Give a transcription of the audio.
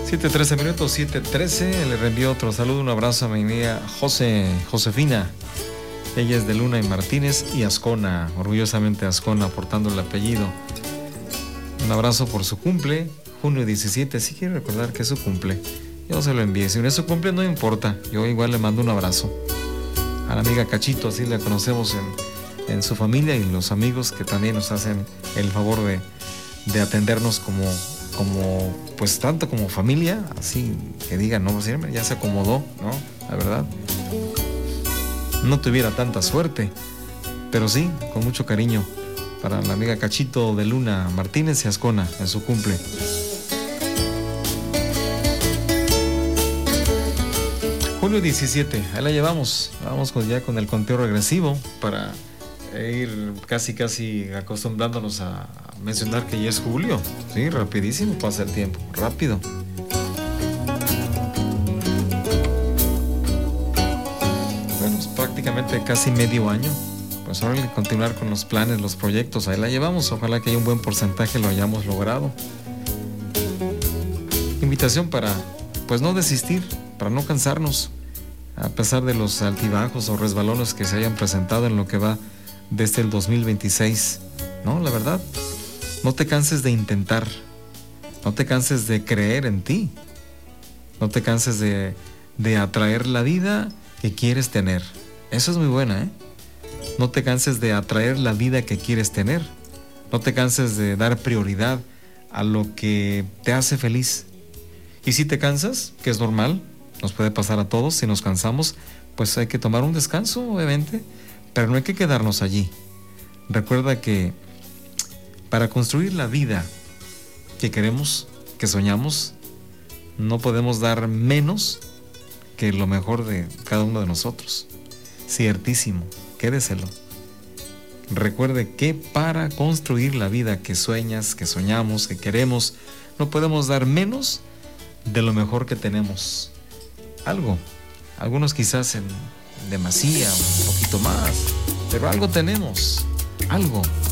7:13 minutos, 7:13. Le reenvío otro saludo, un abrazo a mi amiga Josefina. Ella es de Luna y Martínez y Ascona, orgullosamente Ascona, portando el apellido. Un abrazo por su cumple, junio 17. Si quiere recordar que es su cumple, yo se lo envié. Si no es su cumple, no importa, yo igual le mando un abrazo. A la amiga Cachito, así la conocemos en su familia, y los amigos que también nos hacen el favor de atendernos como pues tanto como familia, así que digan, no, ya se acomodó, ¿no? La verdad, no tuviera tanta suerte, pero sí, con mucho cariño para la amiga Cachito de Luna Martínez y Ascona en su cumple. Julio 17, ahí la llevamos. Vamos ya con el conteo regresivo para ir casi acostumbrándonos a mencionar que ya es julio. Sí, rapidísimo pasa el tiempo, rápido. Bueno, es prácticamente casi medio año. Pues ahora hay que continuar con los planes, los proyectos, ahí la llevamos. Ojalá que haya un buen porcentaje, lo hayamos logrado. Invitación para, pues, no desistir, para no cansarnos, a pesar de los altibajos o resbalones que se hayan presentado en lo que va desde el 2026, ¿no? La verdad, no te canses de intentar, no te canses de creer en ti, no te canses de atraer la vida que quieres tener. Eso es muy buena, ¿eh? No te canses de atraer la vida que quieres tener, no te canses de dar prioridad a lo que te hace feliz. Y si te cansas, que es normal, nos puede pasar a todos, si nos cansamos, pues hay que tomar un descanso, obviamente, pero no hay que quedarnos allí. Recuerda que para construir la vida que queremos, que soñamos, no podemos dar menos que lo mejor de cada uno de nosotros. Ciertísimo, quédeselo. Recuerde que para construir la vida que sueñas, que soñamos, que queremos, no podemos dar menos de lo mejor que tenemos. Algunos quizás en demasía, un poquito más, pero algo tenemos, algo.